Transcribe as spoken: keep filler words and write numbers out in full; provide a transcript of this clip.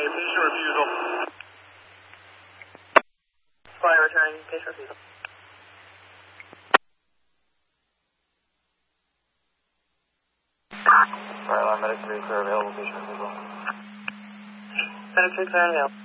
patient refusal. Flight returning, patient refusal. Fire alarm, medic three, clear available, patient refusal. Medic three, clear and available.